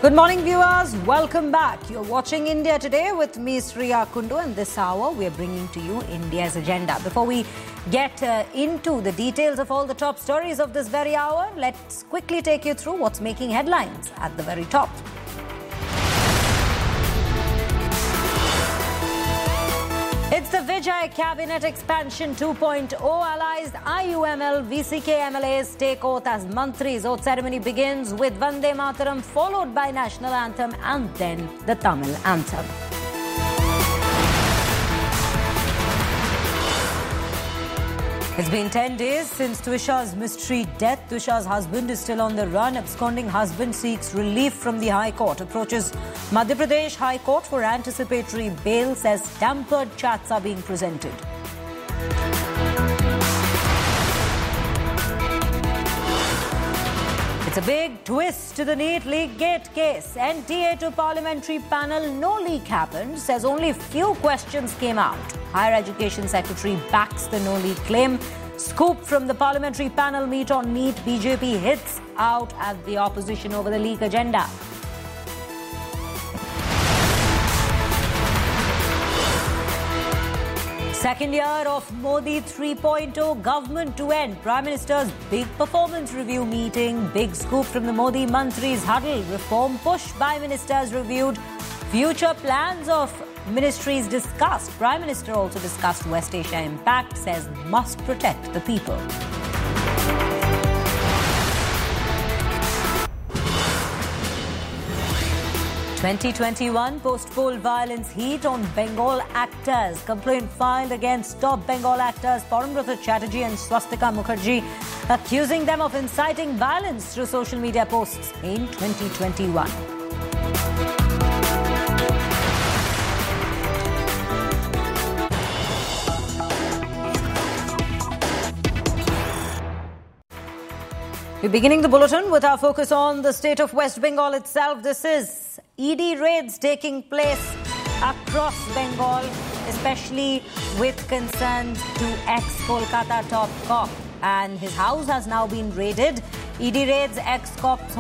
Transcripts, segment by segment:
Good morning, viewers. Welcome back. You're watching India Today with me, Sriya Kundu, and this hour we are bringing to you India's agenda. Before we get into the details of all the top stories of this very hour, let's quickly take you through what's making headlines at the very top. It's the Vijay Cabinet Expansion 2.0. Allies IUML VCK MLAs take oath as mantris. Oath ceremony begins with Vande Mataram, followed by National Anthem and then the Tamil Anthem. It's been 10 days since Twisha's mystery death. Twisha's husband is still on the run. Absconding husband seeks relief from the High Court. Approaches Madhya Pradesh High Court for anticipatory bail. Says tampered chats are being presented. It's a big twist to the NEET leak gate case. NTA to parliamentary panel, no leak happened. Says only few questions came out. Higher Education Secretary backs the no leak claim. Scoop from the parliamentary panel meet on NEET. BJP hits out at the opposition over the leak agenda. Second year of Modi 3.0, government to end. Prime Minister's big performance review meeting. Big scoop from the Modi Mantris huddle. Reform push by ministers reviewed. Future plans of ministries discussed. Prime Minister also discussed West Asia impact. Says must protect the people. "2021 post-poll violence heat on Bengal actors. Complaint filed against top Bengal actors Parambrata Chatterjee and Swastika Mukherjee, accusing them of inciting violence through social media posts in 2021. We're beginning the bulletin with our focus on the state of West Bengal itself. This is ED raids taking place across Bengal, especially with concern to ex-Kolkata top cop. And his house has now been raided. ED raids ex-cop's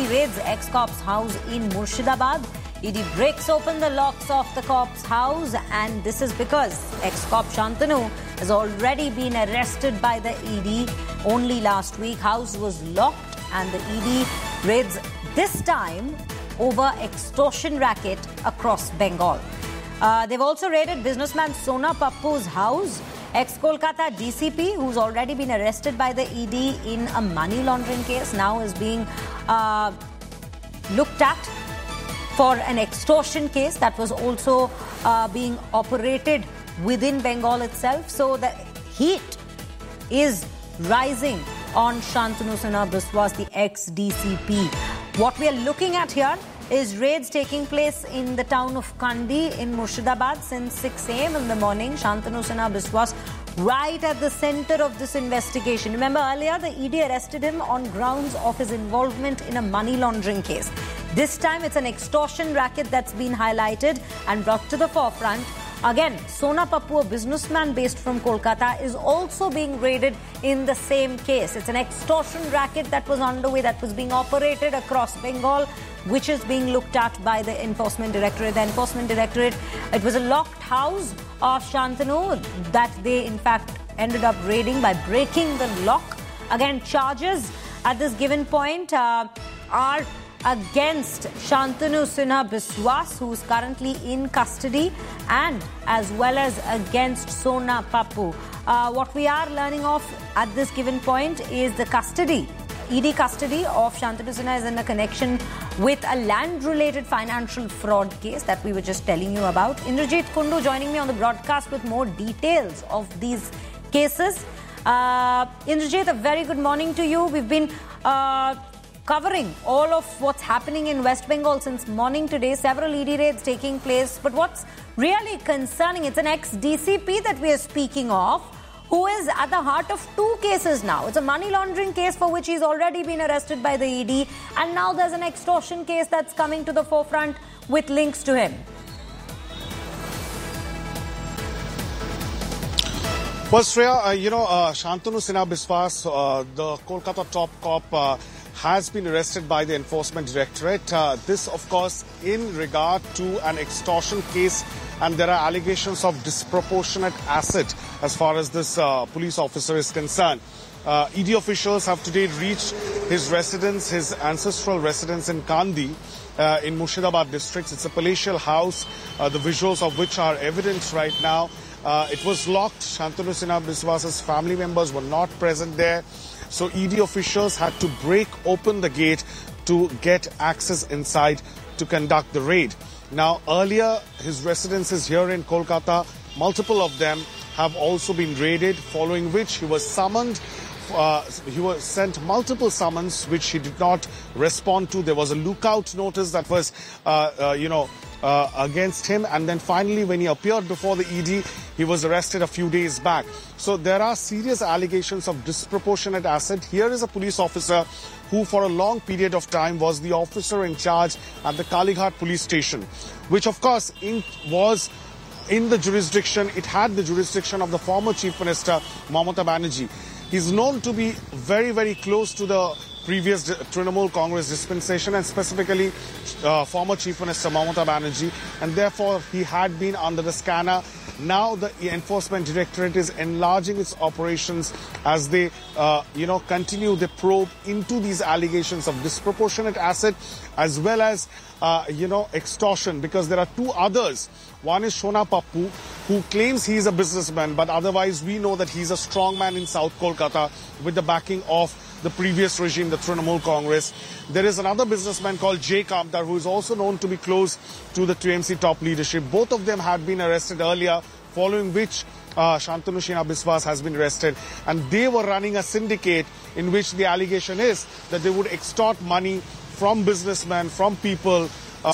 house in Murshidabad. ED breaks open the locks of the cop's house, and this is because ex-cop Shantanu has already been arrested by the ED only last week. House was locked and the ED raids this time over extortion racket across Bengal. They've also raided businessman Sona Pappu's house. Ex-Kolkata DCP, who's already been arrested by the ED in a money laundering case, now is being looked at for an extortion case that was also being operated within Bengal itself. So the heat is rising on Shantanu Sinha Biswas, the ex-DCP. What we are looking at here is raids taking place in the town of Kandi in Murshidabad since 6 a.m. in the morning. Shantanu Sinha Biswas right at the center of this investigation. Remember earlier the ED arrested him on grounds of his involvement in a money laundering case. This time it's an extortion racket that's been highlighted and brought to the forefront. Again, Sona Pappu, a businessman based from Kolkata, is also being raided in the same case. It's an extortion racket that was underway, that was being operated across Bengal, which is being looked at by the Enforcement Directorate. The Enforcement Directorate, it was a locked house of Shantanu that they in fact ended up raiding by breaking the lock. Again, charges at this given point are against Shantanu Sinha Biswas, who is currently in custody, and as well as against Sona Pappu. What we are learning of at this given point is the custody, ED custody of Shantanu Sinha is in a connection with a land-related financial fraud case that we were just telling you about. Indrajit Kundu joining me on the broadcast with more details of these cases. Indrajit, a very good morning to you. We've been covering all of what's happening in West Bengal since morning today. Several ED raids taking place. But what's really concerning, it's an ex-DCP that we are speaking of, who is at the heart of two cases now. It's a money laundering case for which he's already been arrested by the ED. And now there's an extortion case that's coming to the forefront with links to him. Well, Shreya, Shantanu Sinha Biswas, the Kolkata top cop, has been arrested by the Enforcement Directorate. This, of course, in regard to an extortion case, and there are allegations of disproportionate asset as far as this police officer is concerned. ED officials have today reached his residence, his ancestral residence in Kandi, in Murshidabad district. It's a palatial house, the visuals of which are evident right now. It was locked. Shantanu Sinha Biswas's family members were not present there. So ED officials had to break open the gate to get access inside to conduct the raid. Now, earlier, his residences here in Kolkata, multiple of them have also been raided, following which he was summoned. He was sent multiple summons, which he did not respond to. There was a lookout notice that was, against him. And then finally, when he appeared before the ED, he was arrested a few days back. So there are serious allegations of disproportionate asset. Here is a police officer who for a long period of time was the officer in charge at the Kalighat police station, which of course was in the jurisdiction, it had the jurisdiction of the former Chief Minister, Mamata Banerjee. He's known to be very, very close to the previous Trinamool Congress dispensation, and specifically former Chief Minister Mamata Banerjee, and therefore he had been under the scanner. Now the Enforcement Directorate is enlarging its operations as they, continue the probe into these allegations of disproportionate asset as well as, extortion, because there are two others. One is Shona Pappu, who claims he is a businessman, but otherwise we know that he's a strong man in South Kolkata with the backing of the previous regime, the Trinamool Congress. There is another businessman called Jay Kamdar, who is also known to be close to the TMC top leadership. Both of them had been arrested earlier, following which Shantanu Sinha Biswas has been arrested. And they were running a syndicate in which the allegation is that they would extort money from businessmen, from people,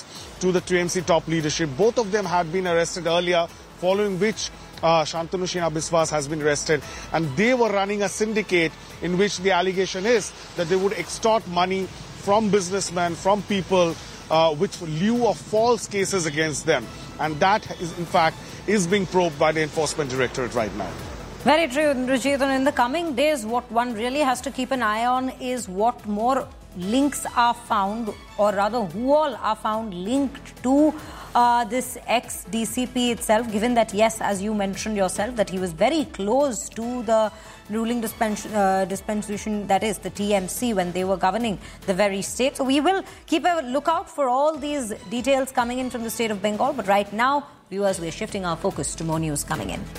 to the TMC top leadership. Both of them had been arrested earlier, following which Shantanu Sinha Biswas has been arrested. And they were running a syndicate in which the allegation is that they would extort money from businessmen, from people, which lieu of false cases against them. And that is, in fact, is being probed by the Enforcement Directorate right now. Very true, Rajit. And in the coming days, what one really has to keep an eye on is what more links are found, or rather who all are found linked to this ex-DCP itself, given that, yes, as you mentioned yourself, that he was very close to the ruling dispensation, that is the TMC, when they were governing the very state. So we will keep a lookout for all these details coming in from the state of Bengal. But right now, viewers, we're shifting our focus to more news coming in.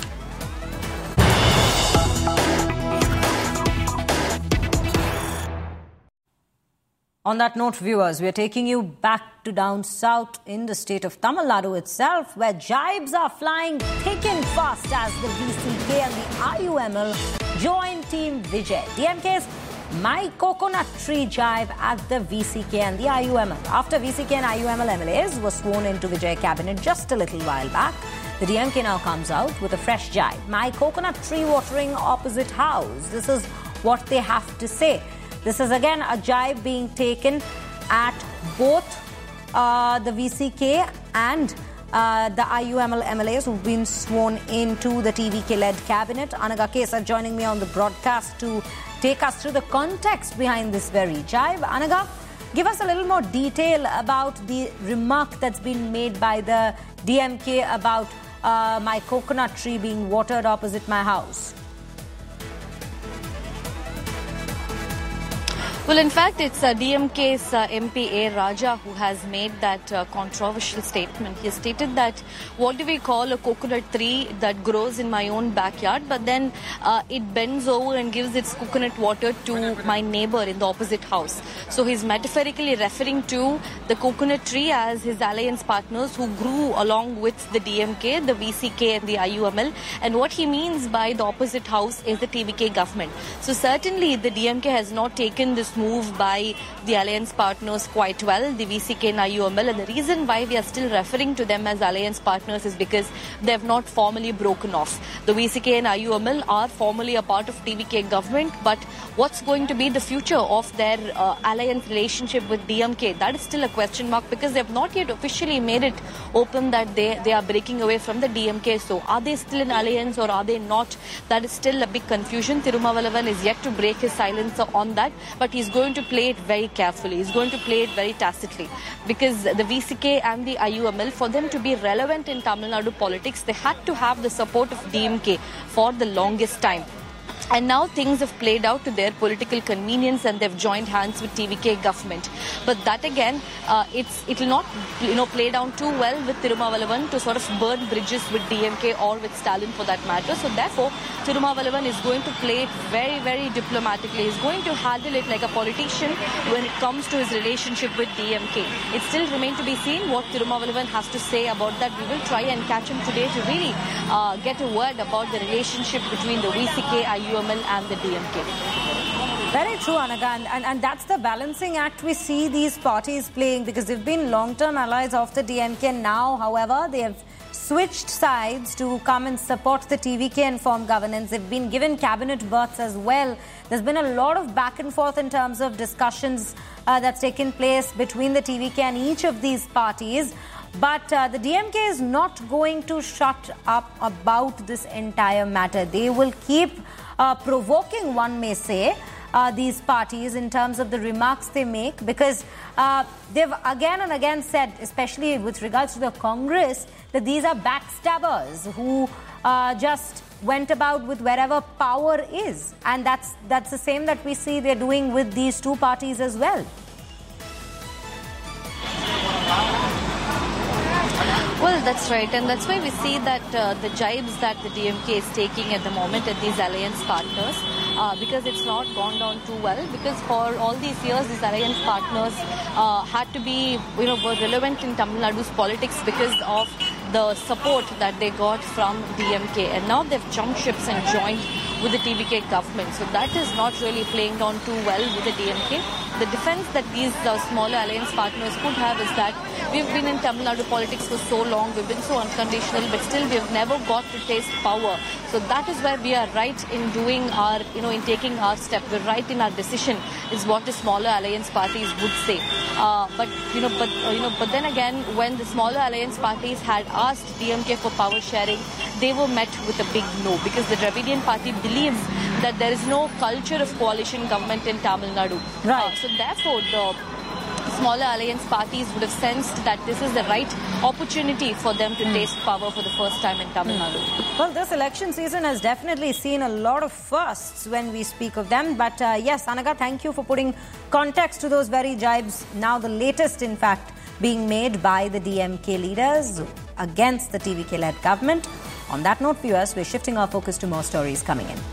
On that note, viewers, we are taking you back to down south in the state of Tamil Nadu itself, where jibes are flying thick and fast as the VCK and the IUML join Team Vijay. DMK's My Coconut Tree jibe at the VCK and the IUML. After VCK and IUML MLAs were sworn into Vijay cabinet just a little while back, the DMK now comes out with a fresh jibe. My Coconut Tree watering opposite house. This is what they have to say. This is again a jibe being taken at both the VCK and the IUML MLAs who've been sworn into the TVK-led cabinet. Anaga Kesar joining me on the broadcast to take us through the context behind this very jibe. Anaga, give us a little more detail about the remark that's been made by the DMK about my coconut tree being watered opposite my house. Well, in fact, it's DMK's MP A. Raja who has made that controversial statement. He stated that, what do we call a coconut tree that grows in my own backyard, but then it bends over and gives its coconut water to my neighbor in the opposite house. So he's metaphorically referring to the coconut tree as his alliance partners who grew along with the DMK, the VCK and the IUML. And what he means by the opposite house is the TVK government. So certainly the DMK has not taken this move by the alliance partners quite well, the VCK and IUML, and the reason why we are still referring to them as alliance partners is because they have not formally broken off. The VCK and IUML are formally a part of TVK government, but what's going to be the future of their alliance relationship with DMK? That is still a question mark, because they have not yet officially made it open that they are breaking away from the DMK. So are they still in alliance or are they not? That is still a big confusion. Thirumavalavan is yet to break his silence on that, but he's he's going to play it very carefully. He's going to play it very tacitly, because the VCK and the IUML, for them to be relevant in Tamil Nadu politics, they had to have the support of DMK for the longest time. And now things have played out to their political convenience, and they've joined hands with TVK government. But that again, it will not play down too well with Tirumavalavan to sort of burn bridges with DMK or with Stalin for that matter. So therefore, Tirumavalavan is going to play it very, very diplomatically. He's going to handle it like a politician when it comes to his relationship with DMK. It still remains to be seen what Tirumavalavan has to say about that. We will try and catch him today to really get a word about the relationship between the VCK, IUML and the DMK. Very true, Anaga, and that's the balancing act we see these parties playing, because they've been long-term allies of the DMK. Now, however, they have switched sides to come and support the TVK and form governance. They've been given cabinet berths as well. There's been a lot of back and forth in terms of discussions that's taken place between the TVK and each of these parties. But the DMK is not going to shut up about this entire matter. They will keep provoking, one may say, these parties in terms of the remarks they make, because they've again and again said, especially with regards to the Congress, that these are backstabbers who just went about with wherever power is. And that's the same that we see they're doing with these two parties as well. Well, that's right, and that's why we see that the jibes that the DMK is taking at the moment at these alliance partners, because it's not gone down too well, because for all these years these alliance partners had to be were relevant in Tamil Nadu's politics because of the support that they got from DMK, and now they've jumped ships and joined with the TVK government. So that is not really playing down too well with the DMK. The defense that these smaller alliance partners could have is that we've been in Tamil Nadu politics for so long, we've been so unconditional, but still we've never got to taste power. So that is where we are right in doing our, in taking our step. We're right in our decision, is what the smaller alliance parties would say. But then again, when the smaller alliance parties had asked DMK for power sharing, they were met with a big no, because the Dravidian party believes that there is no culture of coalition government in Tamil Nadu. Right. So therefore, the smaller alliance parties would have sensed that this is the right opportunity for them to taste power for the first time in Tamil Nadu. Well, this election season has definitely seen a lot of firsts when we speak of them. But yes, Anaga, thank you for putting context to those very jibes. Now the latest, in fact, being made by the DMK leaders against the TVK-led government. On that note, viewers, we're shifting our focus to more stories coming in.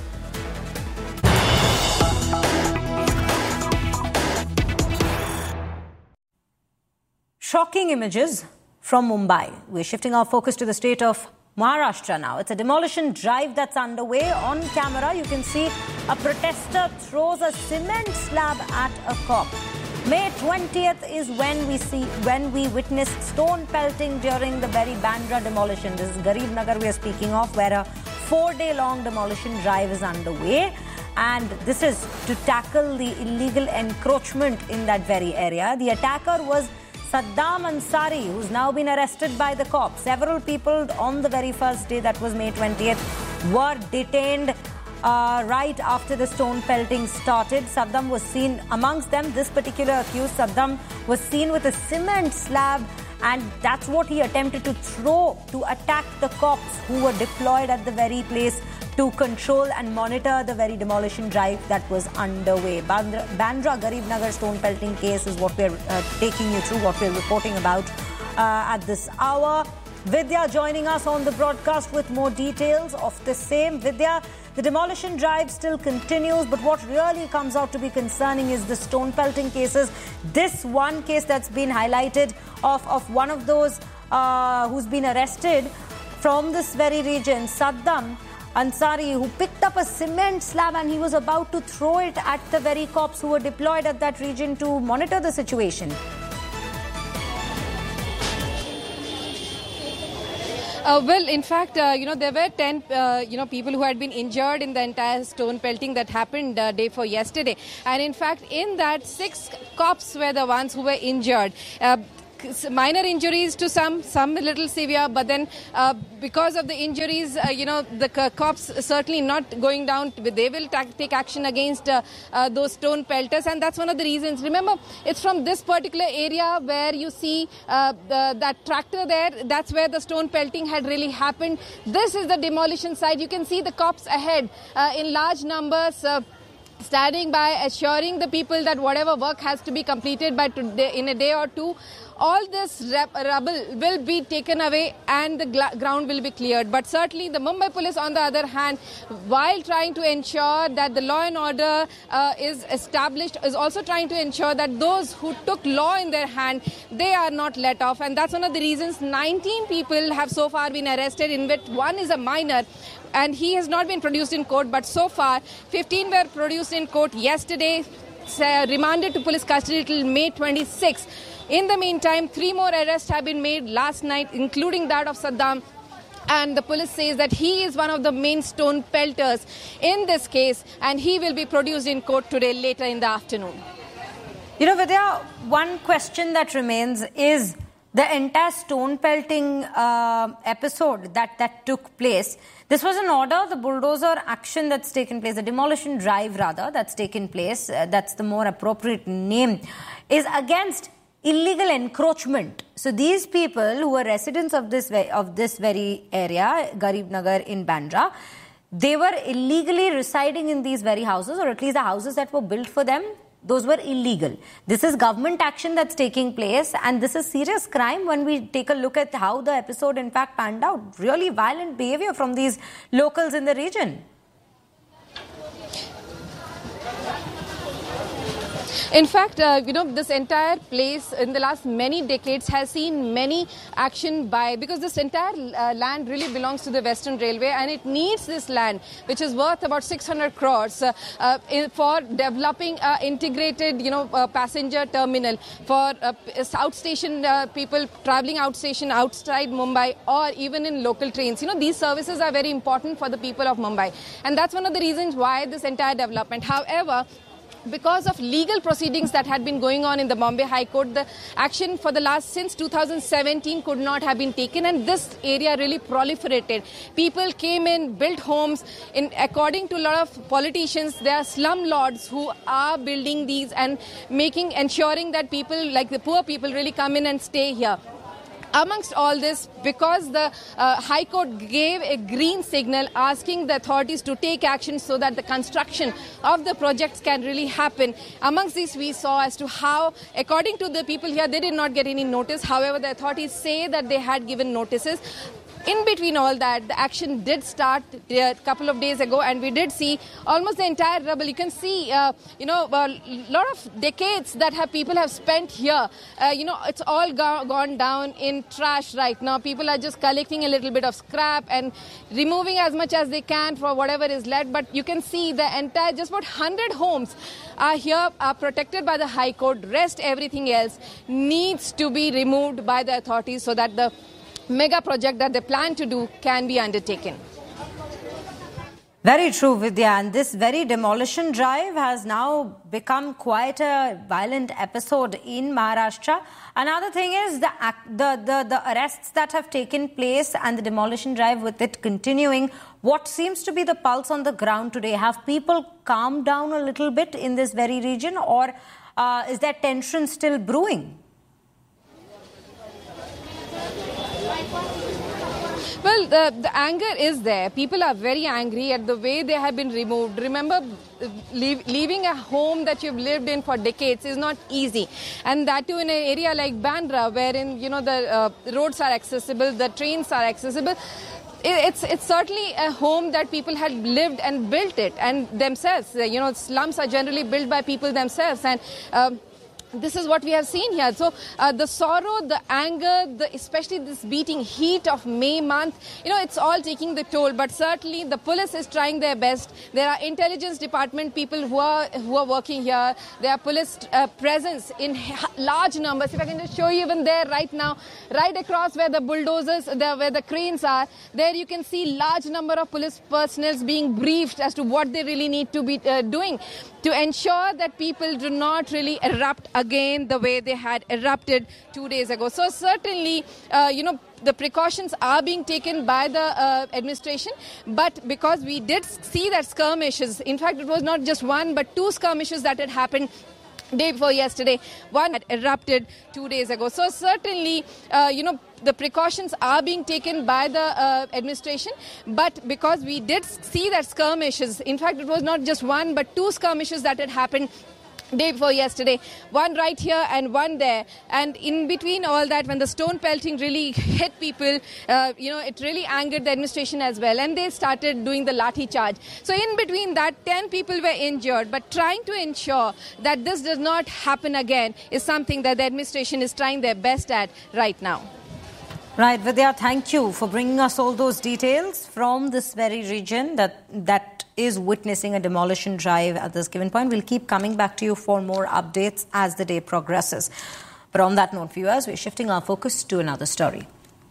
Shocking images from Mumbai. We're shifting our focus to the state of Maharashtra now. It's a demolition drive that's underway. On camera, you can see a protester throws a cement slab at a cop. May 20th is when we witnessed stone pelting during the very Bandra demolition. This is Garib Nagar we are speaking of, where a 4-day-long demolition drive is underway. And this is to tackle the illegal encroachment in that very area. The attacker was Saddam Ansari, who's now been arrested by the cops. Several people on the very first day, that was May 20th, were detained right after the stone pelting started. Saddam was seen amongst them. This particular accused, Saddam, was seen with a cement slab, and that's what he attempted to throw to attack the cops who were deployed at the very place to control and monitor the very demolition drive that was underway. Bandra Garib Nagar stone pelting case is what we're taking you through, what we're reporting about at this hour. Vidya joining us on the broadcast with more details of the same. Vidya, the demolition drive still continues, but what really comes out to be concerning is the stone pelting cases. This one case that's been highlighted of one of those who's been arrested from this very region, Saddam Ansari, who picked up a cement slab and he was about to throw it at the very cops who were deployed at that region to monitor the situation. Well, in fact, there were 10, people who had been injured in the entire stone pelting that happened day for yesterday. And in fact, in that, 6 cops were the ones who were injured. minor injuries to some a little severe, but then because of the injuries, the cops certainly not going down. They will take action against those stone pelters, and that's one of the reasons. Remember, it's from this particular area where you see that tractor there. That's where the stone pelting had really happened. This is the demolition site. You can see the cops ahead in large numbers. Standing by, assuring the people that whatever work has to be completed by today, in a day or two, all this rubble will be taken away and the ground will be cleared. But certainly the Mumbai police, on the other hand, while trying to ensure that the law and order is established, is also trying to ensure that those who took law in their hand, they are not let off. And that's one of the reasons 19 people have so far been arrested, in which one is a minor. And he has not been produced in court, but so far 15 were produced in court yesterday, remanded to police custody till May 26. In the meantime, 3 more arrests have been made last night, including that of Saddam. And the police says that he is one of the main stone pelters in this case, and he will be produced in court today later in the afternoon. You know, Vidya, one question that remains is the entire stone pelting episode that took place. This was an order, the bulldozer action that's taken place, the demolition drive rather, that's taken place, that's the more appropriate name, is against illegal encroachment. So these people who were residents of this very area, Garib Nagar in Bandra, they were illegally residing in these very houses, or at least the houses that were built for them, those were illegal. This is government action that's taking place, and this is serious crime when we take a look at how the episode in fact panned out. Really violent behavior from these locals in the region. In fact, this entire place in the last many decades has seen many action because this entire land really belongs to the Western Railway, and it needs this land, which is worth about 600 crores for developing integrated, passenger terminal for outstation people traveling outstation outside Mumbai, or even in local trains. These services are very important for the people of Mumbai, and that's one of the reasons why this entire development. However, because of legal proceedings that had been going on in the Bombay High Court, the action for since 2017 could not have been taken, and this area really proliferated. People came in, built homes. According to a lot of politicians, there are slum lords who are building these and ensuring that people, like the poor people, really come in and stay here. Amongst all this, because the High Court gave a green signal asking the authorities to take action so that the construction of the projects can really happen. Amongst these, we saw as to how, according to the people here, they did not get any notice. However, the authorities say that they had given notices. In between all that, the action did start a couple of days ago, and we did see almost the entire rubble. You can see, a lot of decades that people have spent here. It's all gone down in trash right now. People are just collecting a little bit of scrap and removing as much as they can for whatever is left. But you can see the entire, just about 100 homes are here, are protected by the High Court. Rest, everything else needs to be removed by the authorities so that the mega project that they plan to do can be undertaken. Very true, Vidya. And this very demolition drive has now become quite a violent episode in Maharashtra. Another thing is the arrests that have taken place and the demolition drive with it continuing. What seems to be the pulse on the ground today? Have people calmed down a little bit in this very region, or is there tension still brewing? Well, the anger is there. People are very angry at the way they have been removed. Remember, leaving a home that you've lived in for decades is not easy. And that too in an area like Bandra, wherein, the roads are accessible, the trains are accessible. It's certainly a home that people had lived and built it and themselves. Slums are generally built by people themselves. And this is what we have seen here. So the sorrow, the anger, especially this beating heat of May month, it's all taking the toll. But certainly the police is trying their best. There are intelligence department people who are working here. There are police presence in large numbers. If I can just show you even there right now, right across where the bulldozers, where the cranes are, there you can see large number of police personnel being briefed as to what they really need to be doing to ensure that people do not really erupt again the way they had erupted 2 days ago. So certainly, the precautions are being taken by the administration, but because we did see that skirmishes, in fact it was not just one but two skirmishes that had happened day before yesterday, one had erupted 2 days ago. So certainly, the precautions are being taken by the administration, but because we did see that skirmishes, in fact it was not just one but two skirmishes that had happened day before yesterday, one right here and one there, and in between all that, when the stone pelting really hit people, it really angered the administration as well, and they started doing the lathi charge. So in between that, 10 people were injured, but trying to ensure that this does not happen again is something that the administration is trying their best at right now. Right, Vidya, thank you for bringing us all those details from this very region that is witnessing a demolition drive at this given point. We'll keep coming back to you for more updates as the day progresses. But on that note, viewers, we're shifting our focus to another story.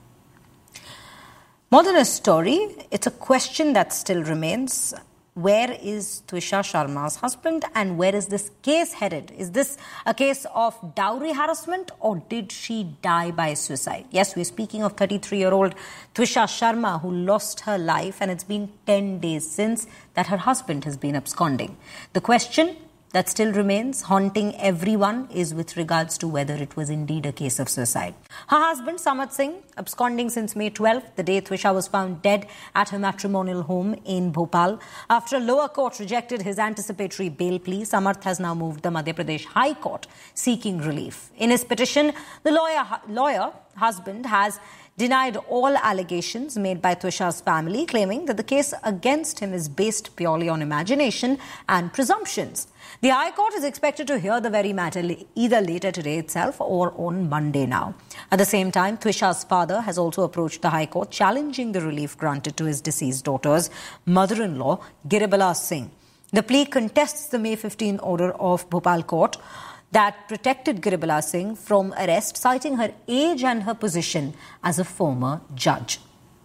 More than a story, it's a question that still remains. Where is Twisha Sharma's husband and where is this case headed? Is this a case of dowry harassment or did she die by suicide? Yes, we're speaking of 33-year-old Twisha Sharma who lost her life, and it's been 10 days since that her husband has been absconding. The question that still remains haunting everyone is with regards to whether it was indeed a case of suicide. Her husband, Samarth Singh, absconding since May 12th, the day Twisha was found dead at her matrimonial home in Bhopal. After a lower court rejected his anticipatory bail plea, Samarth has now moved the Madhya Pradesh High Court seeking relief. In his petition, the lawyer husband has denied all allegations made by Twisha's family, claiming that the case against him is based purely on imagination and presumptions. The High Court is expected to hear the very matter either later today itself or on Monday now. At the same time, Twisha's father has also approached the High Court challenging the relief granted to his deceased daughter's mother-in-law, Giribala Singh. The plea contests the May 15 order of Bhopal Court that protected Giribala Singh from arrest, citing her age and her position as a former judge.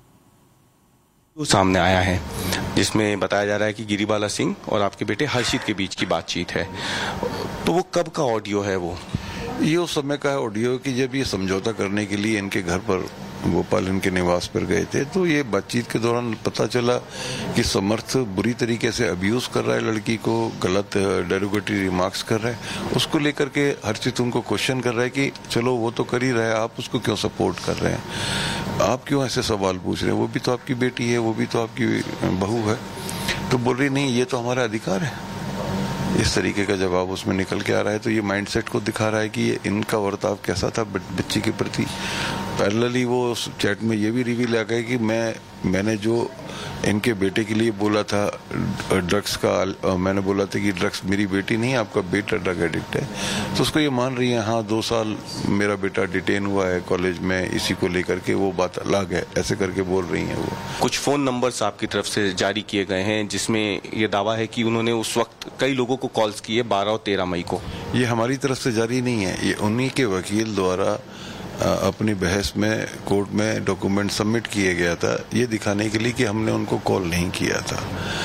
सामने आया है जिसमें बताया जा रहा है कि गिरिबाला सिंह और आपके बेटे हर्षित के बीच की बातचीत है, तो वो कब का ऑडियो है? वो ये उस समय का ऑडियो कि जब ये समझौता करने के लिए इनके घर पर भोपाल इनके निवास पर गए थे, तो ये बातचीत के दौरान पता चला कि समर्थ बुरी तरीके से अब्यूज कर रहा है लड़की को, गलत डेरोगेटरी रिमार्क्स कर रहा है। उसको लेकर के हर्षित उनको क्वेश्चन कर रहा है कि चलो वो तो कर ही रहा है, आप उसको क्यों सपोर्ट कर रहे हैं, आप क्यों ऐसे सवाल पूछ रहे हैं, वो भी तो आपकी बेटी है, वो भी तो आपकी बहू है। तो बोल रही नहीं, ये तो हमारा अधिकार है। इस तरीके का जवाब उसमें निकल के आ रहा है। तो ये माइंडसेट को दिखा रहा है कि ये इनका वर्ताव कैसा था बच्ची के प्रति। पैरेलली वो उस चैट में ये भी रिवील आ गया कि मैंने जो इनके बेटे के लिए बोला था ड्रग्स का, मैंने बोला था कि ड्रग्स मेरी बेटी नहीं, आपका बेटा ड्रग एडिक्ट है। तो उसको ये मान रही है, हाँ 2 साल मेरा बेटा डिटेन हुआ है कॉलेज में, इसी को लेकर के वो बात अलग है, ऐसे करके बोल रही हैं वो। कुछ फोन नंबर्स आपकी तरफ से जारी किए गए हैं जिसमें ये दावा है कि उन्होंने उस वक्त कई लोगों को कॉल्स किए 12 और 13 मई को। ये हमारी तरफ से जारी नहीं है, ये उन्हीं के वकील द्वारा अपनी बहस में कोर्ट में डॉक्यूमेंट सबमिट किया गया था, ये दिखाने के लिए कि हमने उनको कॉल नहीं किया था।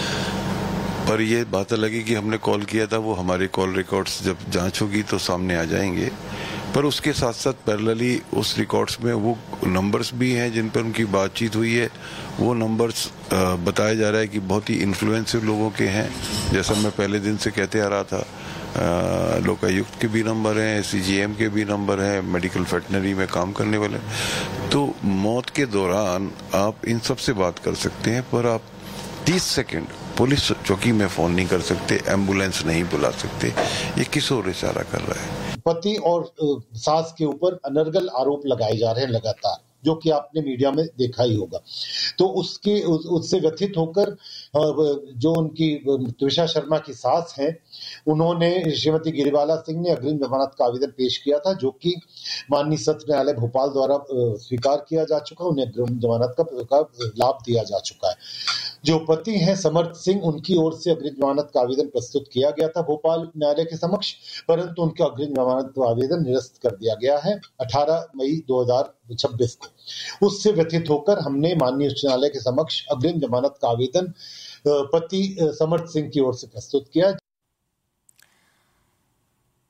पर ये बात लगी कि हमने कॉल किया था, वो हमारे कॉल रिकॉर्ड्स जब जांच होगी तो सामने आ जाएंगे। पर उसके साथ साथ पैरेलली उस रिकॉर्ड्स में वो नंबर्स भी हैं जिन पर उनकी बातचीत हुई है। वो नंबर्स बताया जा रहा है कि बहुत ही इन्फ्लुएंसिव लोगों के हैं, जैसा मैं पहले दिन से कहते आ रहा था। लोकायुक्त के भी नंबर हैं, सीजीएम के भी नंबर हैं, मेडिकल वेटनरी में काम करने वाले। तो मौत के दौरान आप इन सब से बात कर सकते हैं, पर आप 30 सेकंड पुलिस चौकी में फोन नहीं कर सकते, एम्बुलेंस नहीं बुला सकते। ये किस ओर इशारा कर रहा है? पति और सास के ऊपर अनर्गल आरोप लगाए जा रहे हैं लगातार, जो कि आपने मीडिया में देखा ही होगा। तो उससे व्यथित होकर जो उनकी त्विषा शर्मा की सास हैं, उन्होंने श्रीमती गिरिबाला सिंह ने अग्रिम जमानत का आवेदन पेश किया था, जो कि माननीय सत्र न्यायालय भोपाल द्वारा स्वीकार किया जा चुका, उन्हें अग्रिम जमानत का लाभ दिया जा चुका है। जो पति हैं समर्थ सिंह, उनकी ओर से अग्रिम जमानत का आवेदन प्रस्तुत किया गया था भोपाल न्यायालय के समक्ष, परंतु उनका अग्रिम जमानत का आवेदन निरस्त कर दिया गया है 18 मई 2026 को। उससे व्यथित होकर हमने माननीय उच्च न्यायालय के समक्ष अग्रिम जमानत का आवेदन पति समर्थ सिंह की ओर से प्रस्तुत किया।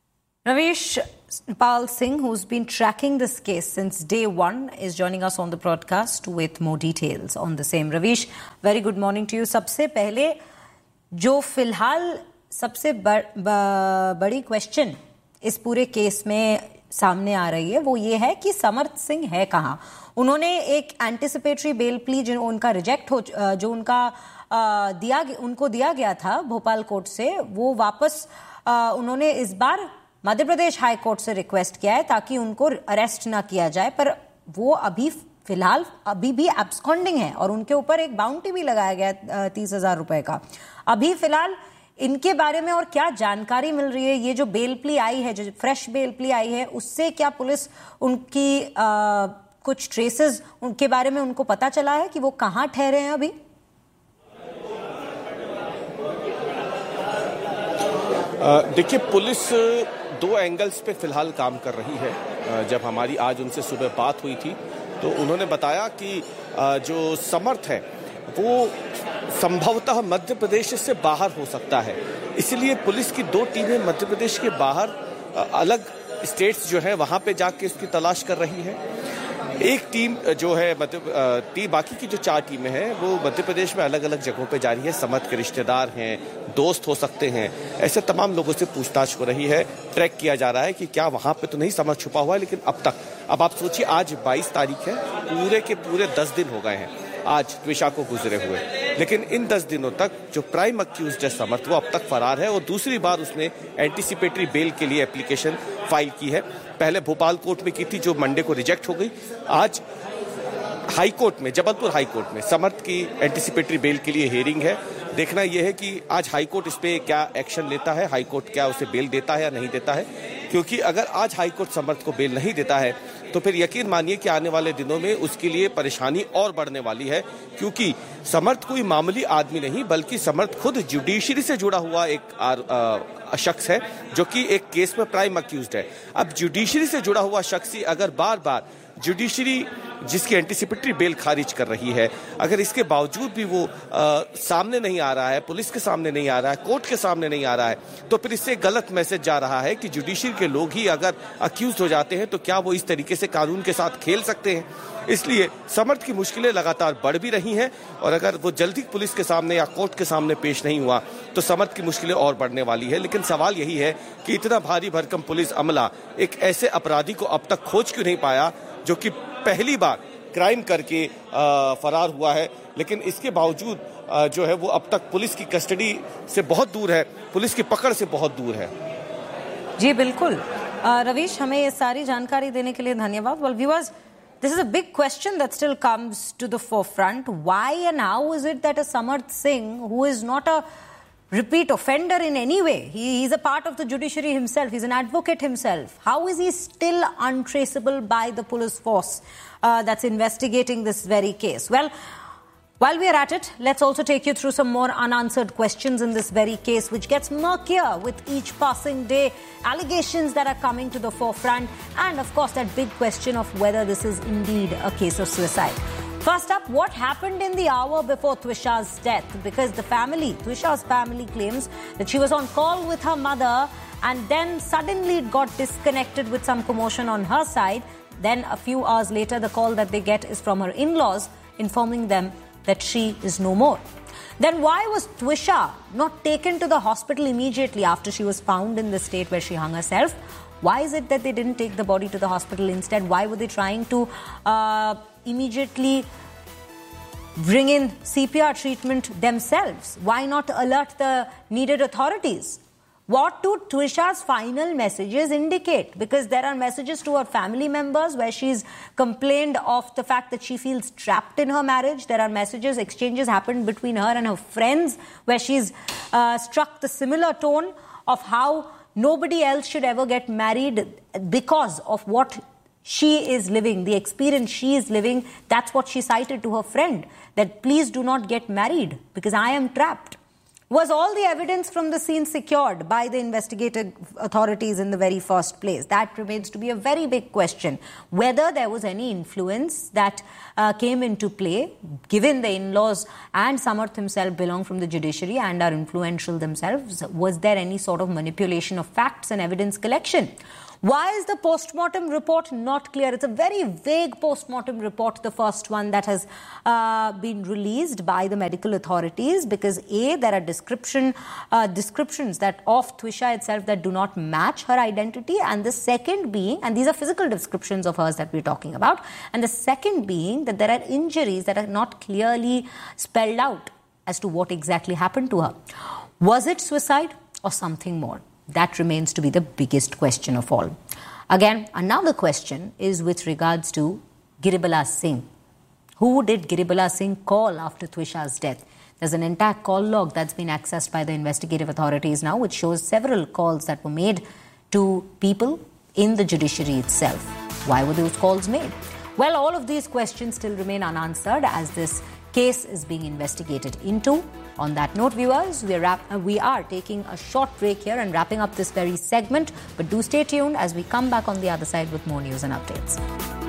Ravish Pal Singh, who's been tracking this case since day one, is joining us on the broadcast with more details on the same. Ravish, very good morning to you. सबसे पहले जो फिलहाल सबसे बड़ी क्वेश्चन इस पूरे केस में सामने आ रही है वो ये है कि समर्थ सिंह है कहाँ। उन्होंने एक एंटिसिपेटरी बेल प्ली जो उनका रिजेक्ट हो जो उनका उनको दिया गया था भोपाल कोर्ट से, वो वापस उन्होंने इस बार मध्य प्रदेश हाई कोर्ट से रिक्वेस्ट किया है ताकि उनको अरेस्ट ना किया जाए, पर वो अभी फिलहाल अभी भी एब्सकॉन्डिंग है और उनके ऊपर एक बाउंटी भी लगाया गया 30,000 रुपए का। अभी फिलहाल इनके बारे में और क्या जानकारी मिल रही है? ये जो बेल प्ली आई है, जो फ्रेश बेल प्ली आई है, उससे क्या पुलिस उनकी कुछ ट्रेसेस उनके बारे में उनको पता चला है कि वो कहाँ ठहरे हैं अभी? देखिए, पुलिस दो एंगल्स पे फिलहाल काम कर रही है। जब हमारी आज उनसे सुबह बात हुई थी तो उन्होंने बताया कि जो समर्थ है वो संभवतः मध्य प्रदेश से बाहर हो सकता है, इसलिए पुलिस की दो टीमें मध्य प्रदेश के बाहर अलग स्टेट्स जो है वहां पे जाके उसकी तलाश कर रही है। एक टीम जो है बाकी की जो 4 टीमें हैं वो मध्य प्रदेश में अलग अलग जगहों पे जारी है। समर्थ के रिश्तेदार हैं, दोस्त हो सकते हैं, ऐसे तमाम लोगों से पूछताछ हो रही है। ट्रैक किया जा रहा है कि क्या वहां पे तो नहीं समर्थ छुपा हुआ है, लेकिन अब आप सोचिए आज 22 तारीख है, पूरे के पूरे 10 दिन हो गए हैं आज ट्विशा को गुजरे हुए, लेकिन इन 10 दिनों तक जो प्राइम अक्यूज्ड है समर्थ वो अब तक फरार है और दूसरी बार उसने एंटीसिपेटरी बेल के लिए एप्लीकेशन फाइल की है। पहले भोपाल कोर्ट में की थी जो मंडे को रिजेक्ट हो गई। आज हाई कोर्ट में, जबलपुर हाई कोर्ट में समर्थ की एंटीसिपेटरी बेल के लिए हियरिंग है। देखना यह है कि आज हाई कोर्ट इस पे क्या एक्शन लेता है, हाई कोर्ट क्या उसे बेल देता है या नहीं देता है, क्योंकि अगर आज हाई कोर्ट समर्थ को बेल नहीं देता है तो फिर यकीन मानिए कि आने वाले दिनों में उसके लिए परेशानी और बढ़ने वाली है, क्योंकि समर्थ कोई मामूली आदमी नहीं बल्कि समर्थ खुद जुडिशरी से जुड़ा हुआ एक शख्स है जो कि एक केस में प्राइम अक्यूज्ड है। अब जुडिशरी से जुड़ा हुआ शख्स ही अगर बार बार जुडिशरी जिसकी एंटीसिपेटरी बेल खारिज कर रही है, अगर इसके बावजूद भी वो सामने नहीं आ रहा है, पुलिस के सामने नहीं आ रहा है, कोर्ट के सामने नहीं आ रहा है, तो फिर इससे गलत मैसेज जा रहा है कि जुडिशरी के लोग ही अगर अक्यूज हो जाते हैं तो क्या वो इस तरीके से कानून के साथ खेल सकते हैं। इसलिए समर्थ की मुश्किलें लगातार बढ़ भी रही हैं और अगर वो जल्दी पुलिस के सामने या कोर्ट के सामने पेश नहीं हुआ तो समर्थ की मुश्किलें और बढ़ने वाली है। लेकिन सवाल यही है कि इतना भारी भरकम पुलिस अमला एक ऐसे अपराधी को अब तक खोज क्यों नहीं पाया जो कि पहली बार क्राइम करके फरार हुआ है, लेकिन इसके बावजूद जो है वो अब तक पुलिस की कस्टडी से बहुत दूर है, पुलिस की पकड़ से बहुत दूर है। जी बिल्कुल रवीश, हमें ये सारी जानकारी देने के लिए धन्यवाद। Well, viewers, this is a big question that still comes to the forefront. Why and how is it that a Samarth Singh, who is not a repeat offender in any way, he's a part of the judiciary himself, he's an advocate himself, how is he still untraceable by the police force that's investigating this very case? Well, while we are at it, let's also take you through some more unanswered questions in this very case, which gets murkier with each passing day. Allegations that are coming to the forefront, and of course that big question of whether this is indeed a case of suicide. First up, what happened in the hour before Twisha's death? Because Twisha's family claims that she was on call with her mother and then suddenly it got disconnected with some commotion on her side. Then a few hours later, the call that they get is from her in-laws informing them that she is no more. Then why was Twisha not taken to the hospital immediately after she was found in the state where she hung herself? Why is it that they didn't take the body to the hospital instead? Why were they trying to immediately bring in CPR treatment themselves? Why not alert the needed authorities? What do Twisha's final messages indicate? Because there are messages to her family members where she's complained of the fact that she feels trapped in her marriage. There are exchanges happened between her and her friends where she's struck the similar tone of how nobody else should ever get married because of what she is living, the experience she is living. That's what she cited to her friend, that please do not get married because I am trapped. Was all the evidence from the scene secured by the investigative authorities in the very first place? That remains to be a very big question. Whether there was any influence that came into play, given the in-laws and Samarth himself belong from the judiciary and are influential themselves, was there any sort of manipulation of facts and evidence collection? Why is the post-mortem report not clear? It's a very vague post-mortem report, the first one that has been released by the medical authorities, because A, there are descriptions that of Twisha itself that do not match her identity, and the second being, and these are physical descriptions of hers that we're talking about, and the second being that there are injuries that are not clearly spelled out as to what exactly happened to her. Was it suicide or something more? That remains to be the biggest question of all. Again, another question is with regards to Giribala Singh. Who did Giribala Singh call after Twisha's death? There's an entire call log that's been accessed by the investigative authorities now, which shows several calls that were made to people in the judiciary itself. Why were those calls made? Well, all of these questions still remain unanswered as this case is being investigated into. On that note, viewers, we are taking a short break here and wrapping up this very segment. But do stay tuned as we come back on the other side with more news and updates.